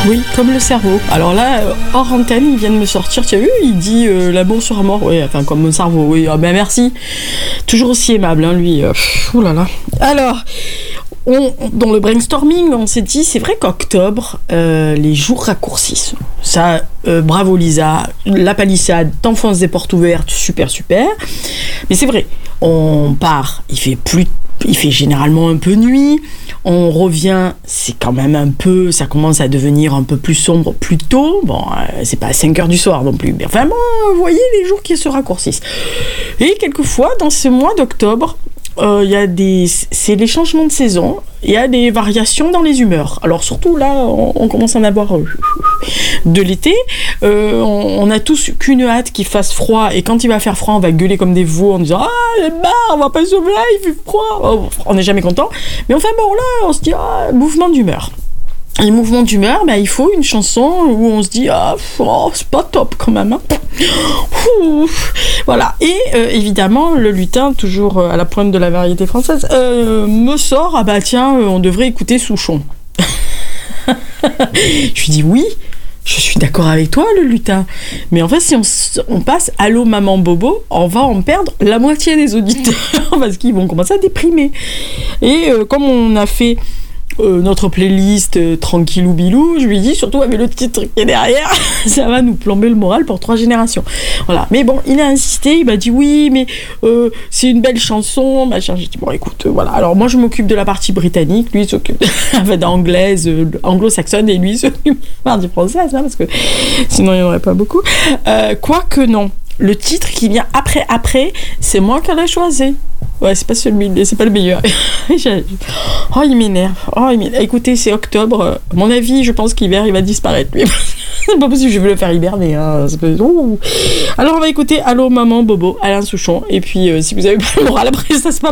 Oui, comme le cerveau. Alors là, hors antenne, il vient de me sortir, tu as vu, il dit l'amour sera mort. Oui, enfin, comme mon cerveau, oui. Ah, ben merci. Toujours aussi aimable, hein, lui. Ouh là là. Alors, dans le brainstorming, on s'est dit, c'est vrai qu'octobre, les jours raccourcissent. Ça, bravo Lisa, la palissade, t'enfonces des portes ouvertes, super, super. Mais c'est vrai, on part, il fait généralement un peu nuit, on revient, c'est quand même ça commence à devenir un peu plus sombre plus tôt, bon, c'est pas à 5h du soir non plus, mais vraiment, vous voyez les jours qui se raccourcissent. Et quelquefois, dans ce mois d'octobre, c'est les changements de saison, il y a des variations dans les humeurs. Alors surtout là, on commence à en avoir de l'été. On a tous qu'une hâte qu'il fasse froid, et quand il va faire froid, on va gueuler comme des veaux en disant « Ah, j'ai marre, on va pas se sauver, il fait froid !» On n'est jamais content. Mais enfin bon, là, on se dit « Ah, mouvement d'humeur !» Et mouvement d'humeur, il faut une chanson où on se dit c'est pas top quand même. Voilà. Et évidemment, le lutin, toujours à la pointe de la variété française, me sort on devrait écouter Souchon. Je lui dis oui. Je suis d'accord avec toi, le lutin. Mais en fait, si on passe Allô Maman Bobo, on va en perdre la moitié des auditeurs parce qu'ils vont commencer à déprimer. Et comme on a fait notre playlist tranquillou bilou, je lui dis surtout avec le titre qui est derrière, ça va nous plomber le moral pour 3 générations. Voilà. Mais bon, il a insisté, il m'a dit oui, mais c'est une belle chanson, machin. J'ai dit bon, écoute, voilà. Alors moi, je m'occupe de la partie britannique, lui il s'occupe d'anglaise, anglo-saxonne, et lui il s'occupe de la partie française, hein, parce que sinon il n'y en aurait pas beaucoup. Quoique non. Le titre qui vient après, c'est moi qui l'ai choisi. Ouais, c'est pas le meilleur. Il m'énerve. Écoutez, c'est octobre. À mon avis, je pense qu'hiver, il va disparaître, lui. C'est pas possible, je veux le faire hiberner. Hein. Alors, on va écouter Allô Maman Bobo, Alain Souchon. Et puis, si vous avez pas le moral après, ça se passe.